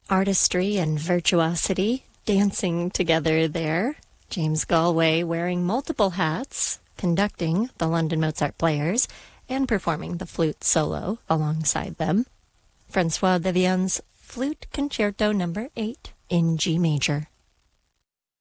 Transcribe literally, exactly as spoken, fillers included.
Artistry and virtuosity dancing together there. James Galway wearing multiple hats, conducting the London Mozart Players and performing the flute solo alongside them. Francois Vivian's Flute Concerto number eight in G major.